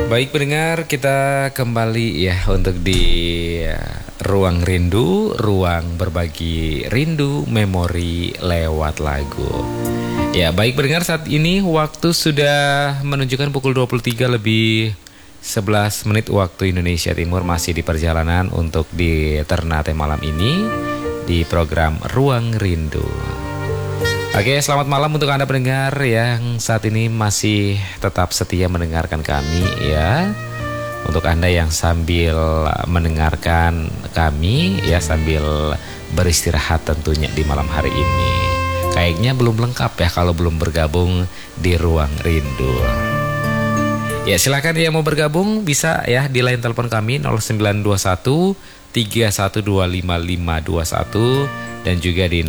Baik pendengar, kita kembali ya untuk di Ruang Rindu, ruang berbagi rindu, memori lewat lagu. Ya, baik pendengar, saat ini waktu sudah menunjukkan pukul 23 lebih 11 menit waktu Indonesia Timur. Masih di perjalanan untuk di Ternate malam ini di program Ruang Rindu. Oke, selamat malam untuk Anda pendengar yang saat ini masih tetap setia mendengarkan kami ya. Untuk Anda yang sambil mendengarkan kami ya, sambil beristirahat tentunya di malam hari ini. Kayaknya belum lengkap ya kalau belum bergabung di Ruang Rindu. Ya, silakan yang mau bergabung bisa ya di line telepon kami 0921 31255521 dan juga di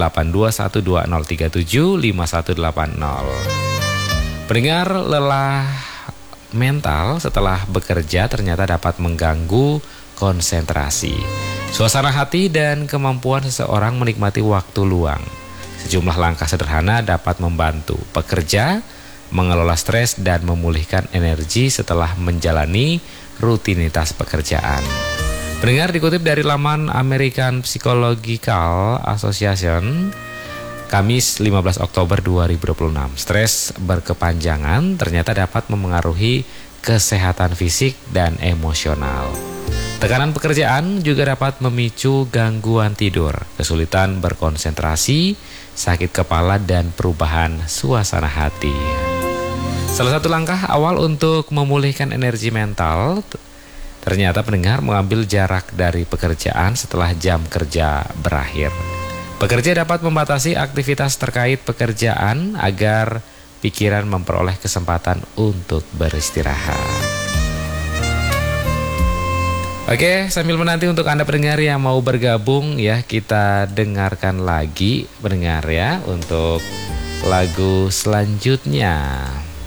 082120375180. Pendengar, lelah mental setelah bekerja ternyata dapat mengganggu konsentrasi, suasana hati dan kemampuan seseorang menikmati waktu luang. Sejumlah langkah sederhana dapat membantu pekerja mengelola stres dan memulihkan energi setelah menjalani rutinitas pekerjaan. Pendengar, dikutip dari laman American Psychological Association, Kamis 15 Oktober 2026, stres berkepanjangan ternyata dapat memengaruhi kesehatan fisik dan emosional. Tekanan pekerjaan juga dapat memicu gangguan tidur, kesulitan berkonsentrasi, sakit kepala, dan perubahan suasana hati. Salah satu langkah awal untuk memulihkan energi mental ternyata pendengar mengambil jarak dari pekerjaan setelah jam kerja berakhir. Pekerja dapat membatasi aktivitas terkait pekerjaan agar pikiran memperoleh kesempatan untuk beristirahat. Oke, sambil menanti untuk Anda pendengar yang mau bergabung ya, kita dengarkan lagi pendengar ya untuk lagu selanjutnya.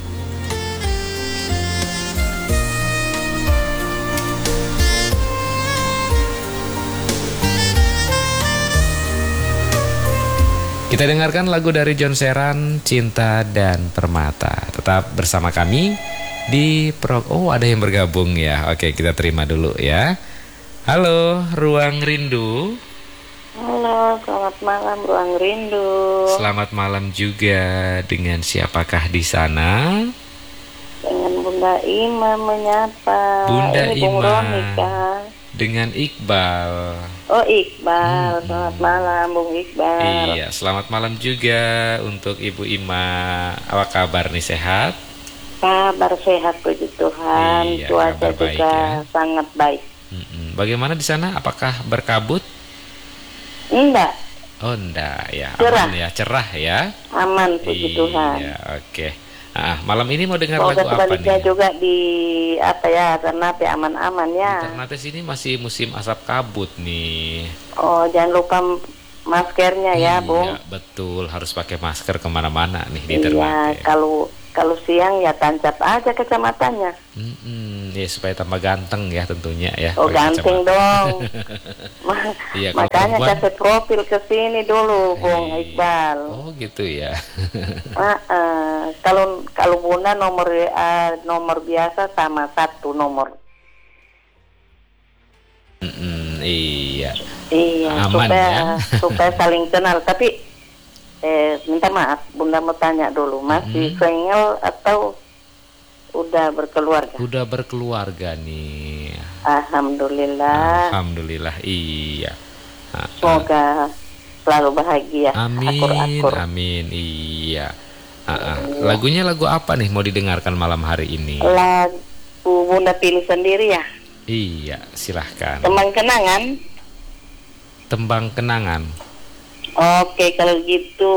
Kita dengarkan lagu dari John Sheeran, Cinta dan Permata. Tetap bersama kami di Oh, ada yang bergabung ya. Oke, kita terima dulu ya. Halo, Ruang Rindu. Halo, selamat malam Ruang Rindu. Selamat malam juga. Dengan siapakah di sana? Dengan Bunda Ima menyapa. Bunda Ini Bung Ima. Ronika. Dengan Iqbal. Oh, Iqbal. Selamat malam Bung Iqbal. Iya, selamat malam juga untuk Ibu Ima. Apa kabar nih, sehat? Kabar sehat puji Tuhan. Iya, Cuaca kabar baik, juga ya. sangat baik. Bagaimana di sana? Apakah berkabut? Enggak, Oh, enggak ya. Cerah. Aman ya, cerah ya. aman puji Tuhan. Iya, oke. Malam ini mau dengar Semoga lagu apa sebaliknya nih? juga di Ternate aman-aman ya. Ternate sini masih musim asap kabut nih. Oh, jangan lupa maskernya ya, Bung. Iya, betul. Harus pakai masker kemana-mana nih di Iya, Ternate. kalau siang ya tancap aja kacamatanya. Ya supaya tambah ganteng ya tentunya ya. Oh, pakai ganteng kacamata. dong. Iya, kalau Makanya perempuan- kasih profil ke sini dulu, Bung Iya. Iqbal. Oh gitu ya. Kalau Bunda nomor biasa sama satu nomor. Iya. Iya, Aman supaya saling kenal. Tapi minta maaf, Bunda mau tanya dulu, masih single atau udah berkeluarga? Udah berkeluarga nih. Alhamdulillah. Alhamdulillah, iya. Semoga selalu bahagia. Amin, Akur-akur. amin, iya. Lagunya lagu apa nih mau didengarkan malam hari ini? Lagu Bunda pilih sendiri ya. Iya, silahkan. Teman kenangan. Tembang kenangan. Oke, kalau gitu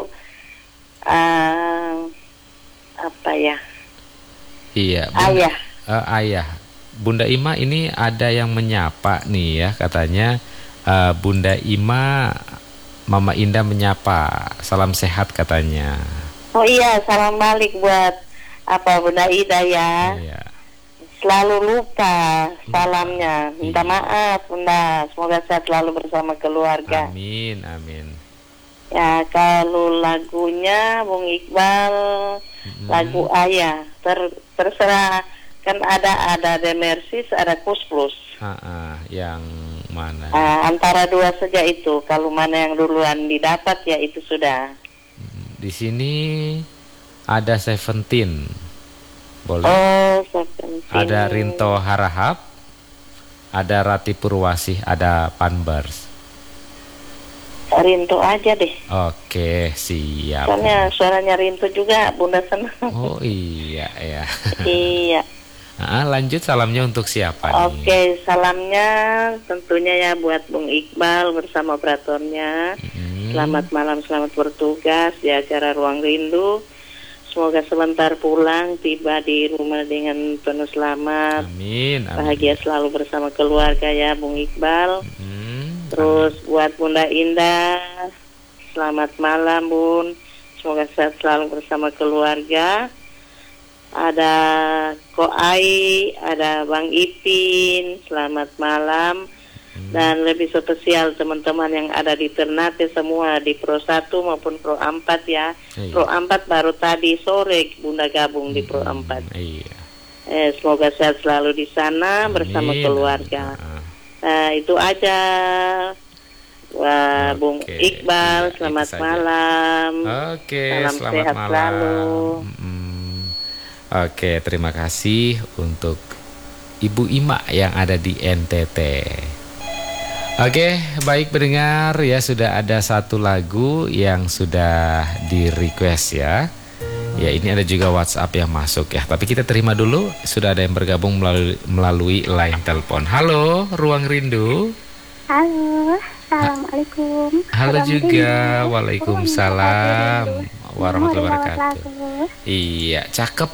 apa ya? Iya, Ayah. Ayah. Bunda Ima ini ada yang menyapa nih ya, katanya Bunda Ima, Mama Indah menyapa. Salam sehat katanya. Oh iya, salam balik buat Bunda Ida ya. Iya. Selalu lupa salamnya. Minta maaf Bunda. Semoga sehat selalu bersama keluarga. Amin, amin. Ya, kalau lagunya Bung Iqbal, lagu Ayah, terserah Kan ada Demersis, ada Kus Plus. Yang mana? Antara dua saja itu. Kalau mana yang duluan didapat ya itu sudah. Di sini ada Seventeen, boleh. Oh, Seventeen. Ada Rinto Harahap, ada Rati Purwasih, ada Panbars. Rinto aja deh. Oke, siap. Soalnya suaranya Rinto juga Bunda senang. Oh iya ya. Iya. Lanjut, salamnya untuk siapa nih? Oke, salamnya tentunya ya buat Bung Iqbal bersama operatornya. Selamat malam, selamat bertugas di acara Ruang Rindu. Semoga sebentar pulang, tiba di rumah dengan penuh selamat. Amin. Bahagia selalu bersama keluarga ya Bung Iqbal. Terus buat Bunda Indah, selamat malam Bun. Semoga sehat selalu bersama keluarga. Ada Koai, ada Bang Ipin, selamat malam. Dan lebih spesial teman-teman yang ada di Ternate semua, di Pro 1 maupun Pro 4 ya. Pro 4 baru tadi sore Bunda gabung di Pro 4. Semoga sehat selalu di sana bersama keluarga. Itu aja. Bung Iqbal, selamat malam. Salam selamat sehat malam. Selalu. Terima kasih untuk Ibu Ima yang ada di NTT. Baik pendengar ya, sudah ada satu lagu yang sudah di request ya. Ya, ini ada juga WhatsApp yang masuk ya. Tapi kita terima dulu, sudah ada yang bergabung melalui line telepon. Halo, Ruang Rindu. Halo, assalamualaikum. Halo juga, waalaikumsalam warahmatullahi wabarakatuh. Iya, cakep.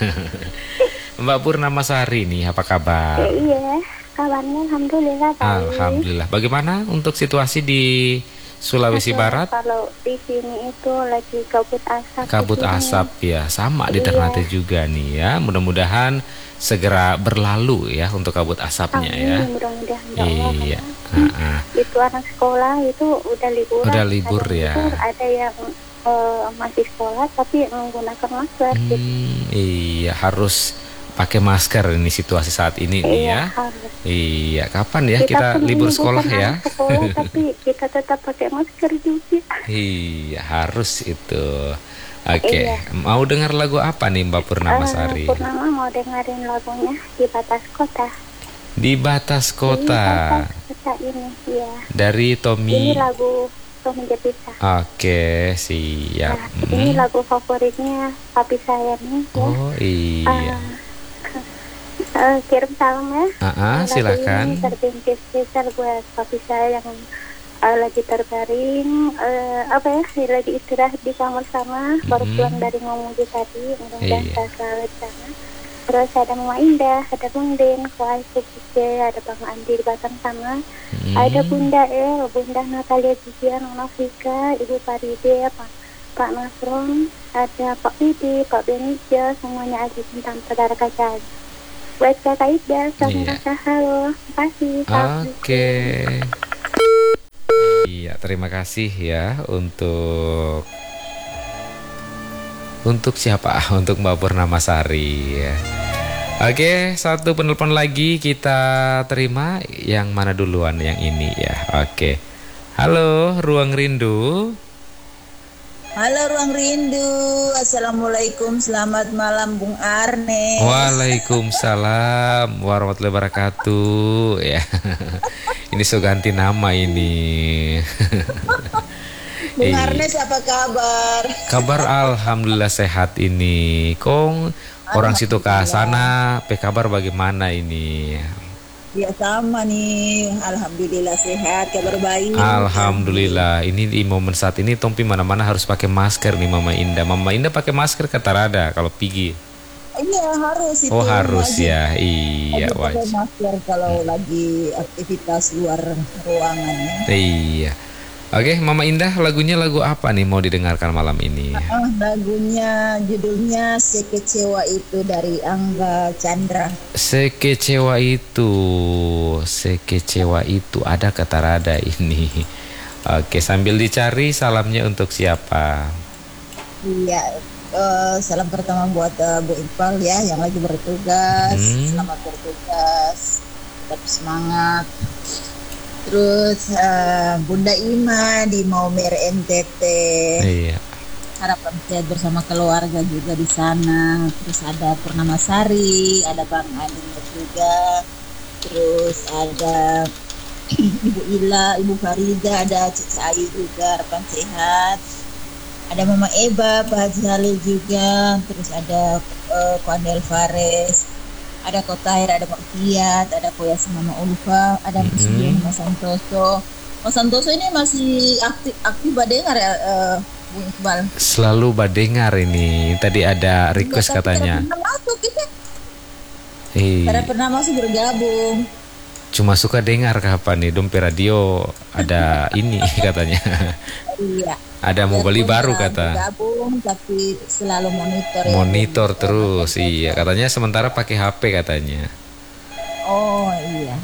Mbak Purnamasari nih, apa kabar? Iya, kabarnya alhamdulillah baik. Alhamdulillah. Bagaimana untuk situasi di Sulawesi Barat? Kalau di sini itu lagi kabut asap. Kabut asap ya, sama di Ternate juga nih ya. Mudah-mudahan segera berlalu ya untuk kabut asapnya. Amin, ya. Mudah-mudahan. Iya. Itu anak sekolah itu udah libur. Udah libur ya. Ada yang masih sekolah tapi menggunakan masker. Iya, harus pakai masker ini situasi saat ini nih ya. Harus. Iya, kapan ya kita libur sekolah ya? Sekolah, tapi kita tetap pakai masker juga. Iya, harus itu. Mau dengar lagu apa nih Mbak Purnamasari? Purnama mau dengerin lagunya Di Batas Kota. Di Batas Kota. Di Batas Kota ini, ya. Dari Tommy. Ini lagu Tommy Jepisa. Siap. Ini lagu favoritnya papi saya nih. Oh iya. Kirim salam ya. Silakan. Ini terbincang spesial buat papi saya yang lagi terbaring, lagi istirahat di kamar sama, baru pulang dari ngomongin tadi, mudah-mudahan selalu di sana. Terus ada Mama Indah, ada Bung Den, Kuai Sucice, ada Bang Andi di Batam sama, ada Bunda Bunda Natalia Jijian, Nona Fika, Ibu Paride, Pak Nasron, ada Pak Pidi, Pak Benija, semuanya aja tentang saudara kaca. Buat Kakak Ida, selamat halo, makasih. Iya, terima kasih ya untuk siapa? Untuk Mbak Purnamasari ya. Satu penelpon lagi kita terima. Yang mana duluan? Yang ini ya. Halo, Ruang Rindu. Halo Ruang Rindu. Assalamualaikum, selamat malam Bung Arne. Waalaikumsalam warahmatullahi wabarakatuh ya. Ini so ganti nama ini. Bung Arnes apa kabar? Kabar alhamdulillah sehat ini. Kong orang situ ke sana, kabar bagaimana ini? Ya sama nih, alhamdulillah sehat, kabar baik. Alhamdulillah. Ini di momen saat ini Tompi mana-mana harus pakai masker nih Mama Indah. Mama Indah pakai masker kata Rada kalau pergi. Iya harus itu. Oh harus wajib. Ya, iya wajib. Pakai masker kalau lagi aktivitas luar ruangan ya. Iya. Mama Indah, lagunya lagu apa nih mau didengarkan malam ini? Lagunya judulnya Sekecewa Itu dari Angga Chandra. Sekecewa itu ada kata Rada ini. Sambil dicari salamnya untuk siapa? Iya, salam pertama buat Bu Iqbal ya yang lagi bertugas. Selamat bertugas, tetap semangat. Terus Bunda Ima di Maumere NTT. Iya. Harapan sehat bersama keluarga juga di sana. Terus ada Purnama Sari, ada Bang Adi juga. Terus ada Ibu Ila, Ibu Farida, ada Cica Ayu juga, harapan sehat. Ada Mama Eba, Pak Haji Halil juga. Terus ada Ko Andel Fares, ada Ko Tahir, ada Pak Fiat, ada Ko Yasin, Mama Ulfa, ada Mas Santoso. Mas Santoso ini masih aktif badengar ya, Bung Iqbal? Selalu badengar ini. Tadi ada request katanya. Tidak pernah masuk kita. Tidak pernah masuk bergabung. Cuma suka dengar kapan nih Dompe Radio ada ini katanya. Iya. Ada mau beli baru kata. Bergabung tapi selalu monitor. Monitor terus, iya. Katanya sementara pakai HP katanya. Oh iya.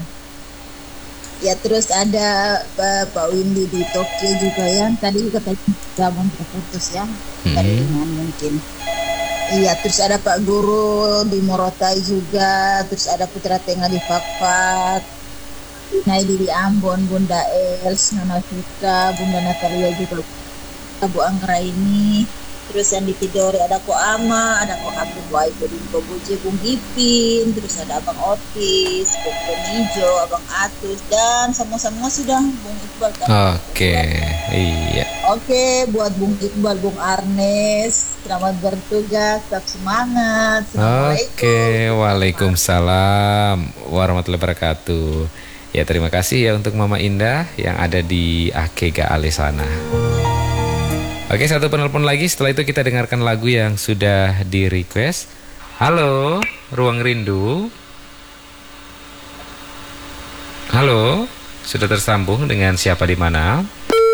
Ya terus ada Pak Windy di Tokyo juga ya. Tadi katanya gabung terputus ya. Jaringan mungkin. Iya, terus ada Pak Guru di Morotai juga, terus ada Putra Tengah di Fakfak, Naidi di Ambon, Bunda Els, Nona Fika, Bunda Natalia juga, Bu Anggra ini, terus yang di Tidore ada Ko Ama, ada Ko Abdul Waibu, Ko Buje, Bung Ipin, terus ada Abang Otis, Bung Penijo, Abang Atus, dan semua sudah Bung Iqbal kan? Oke, iya. Oke, buat Bung Iqbal, Bung Arnes, selamat bertugas, tetap semangat. Oke, waalaikumsalam warahmatullahi wabarakatuh. Ya, terima kasih ya untuk Mama Indah yang ada di Akega Ale sana. Oke, satu penelpon lagi. Setelah itu kita dengarkan lagu yang sudah di request. Halo, Ruang Rindu. Halo, sudah tersambung dengan siapa di mana?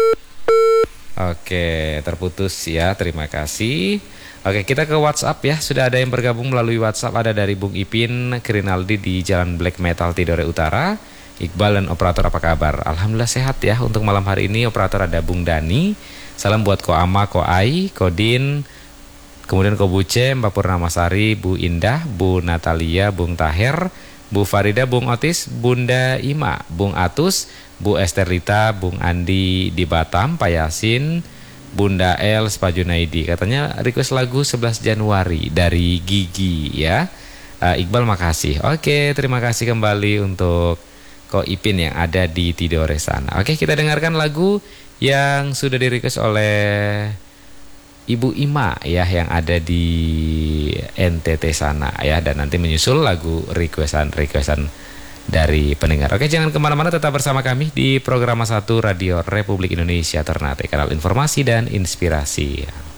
Oke, terputus ya, terima kasih. Oke, kita ke WhatsApp ya. Sudah ada yang bergabung melalui WhatsApp. Ada dari Bung Ipin Krinaldi di Jalan Black Metal Tidore Utara. Iqbal dan operator apa kabar? Alhamdulillah sehat ya. Untuk malam hari ini operator ada Bung Dani. Salam buat Ko Ama, Ko Ai, Ko Din, kemudian Ko Buce, Mbak Purnamasari, Bu Indah, Bu Natalia, Bung Tahir, Bu Farida, Bung Otis, Bunda Ima, Bung Atus, Bu Esterita, Bung Andi di Batam, Pak Yasin, Bunda Els, Pak Junaidi. Katanya request lagu 11 Januari dari Gigi ya. Iqbal makasih. Oke, terima kasih kembali untuk Ko Ipin yang ada di Tidore sana. Oke, kita dengarkan lagu yang sudah di-request oleh Ibu Ima ya yang ada di NTT sana ya, dan nanti menyusul lagu requestan dari pendengar. Oke, jangan kemana-mana, tetap bersama kami di program 1 Radio Republik Indonesia Ternate, kanal informasi dan inspirasi.